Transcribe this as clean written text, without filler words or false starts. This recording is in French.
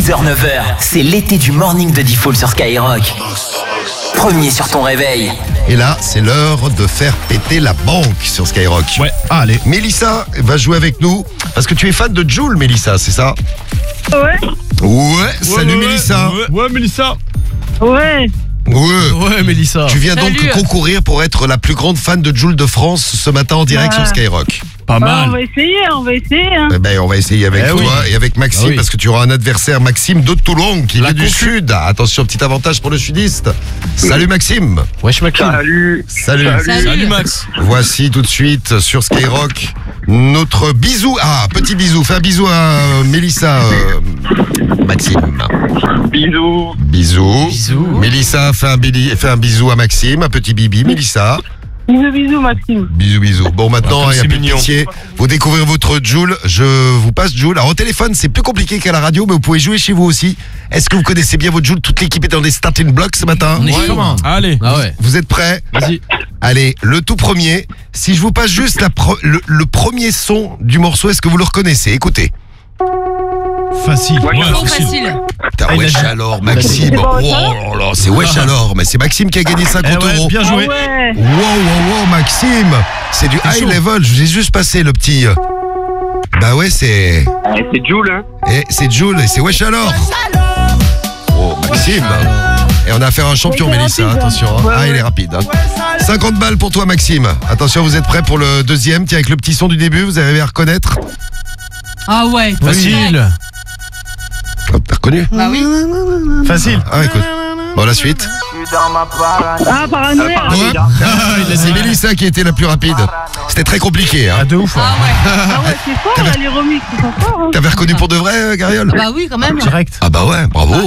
6h-9h, c'est l'été du morning de Diffoul sur Skyrock. Premier sur ton réveil. Et là, c'est l'heure de faire péter la banque sur Skyrock. Ouais. Allez, Mélissa va jouer avec nous parce que tu es fan de Jul, Mélissa, c'est ça? Ouais, salut Mélissa. Ouais, Mélissa. Ouais. Ouais, Mélissa. Tu viens donc Salut. concourir pour être la plus grande fan de Jul de France ce matin en direct sur Skyrock. Pas On mal. va essayer. Hein. Eh ben, on va essayer avec toi oui. et avec Maxime Ah oui. parce que tu auras un adversaire, Maxime de Toulon, qui La vient du concu. sud. Attention, petit avantage pour le sudiste. Salut Maxime. Wesh, Maxime. Salut. Salut, Max. Voici tout de suite sur Skyrock notre bisou. Ah, petit bisou. Fais un bisou à Mélissa, Maxime. Bisous. Bisous. Bisous. Mélissa fait un bisou à Maxime, un petit bibi. Mélissa. Bisous, Maxime. Bisous. Bon, maintenant, il y a c'est plus de mignon. pitié. Vous découvrez votre Joule. Je vous passe Joule. Alors, au téléphone, c'est plus compliqué qu'à la radio, mais vous pouvez jouer chez vous aussi. Est-ce que vous connaissez bien votre Joule? Toute l'équipe est dans des starting blocks ce matin. On est chaud. Allez. Ah ouais. Vous êtes prêts? Vas-y. Allez, le tout premier. Si je vous passe juste le premier son du morceau, est-ce que vous le reconnaissez? Écoutez. Facile. Ouais, facile. Putain, Ah, il a wesh dit. alors, Maxime. C'est pas Oh Wesh là là, c'est wesh alors. Mais c'est Maxime qui a gagné 50 Eh ouais, euros. bien joué. ouais. Wow, Maxime. C'est du high chaud. level. Je vous ai juste passé le petit. Bah ouais, c'est. C'est Jules, hein. Et c'est Jules et c'est wesh alors. Oh, Maxime. Et on a affaire à un champion, Ouais, Mélissa. rapide, hein. Attention. Hein. Ouais, Ah, il ouais. est rapide. Hein. 50 balles pour toi, Maxime. Attention, vous êtes prêts pour le deuxième? Tiens, avec le petit son du début, vous arrivez à reconnaître? Ah ouais. Facile. Oh, t'as reconnu? Bah oui. Facile. Ah, écoute. Bon, la suite. Ah, paranoïa. Ouais. C'est Mélissa qui a été la plus rapide. C'était très compliqué. Hein. Ah, de ouf. Ah ouais. Ah ouais, c'est fort, là, les remix, ils sont forts. Hein. T'avais reconnu pour de vrai, Gariol? Bah oui, quand même. Direct. Ah bah ouais, bravo.